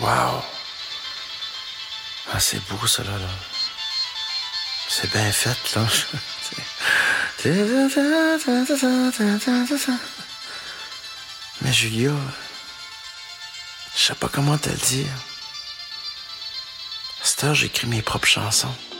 Wow! Ah, c'est beau, ça, là. C'est bien fait, là. Mais Julia, je sais pas comment te le dire. À cette heure, j'écris mes propres chansons.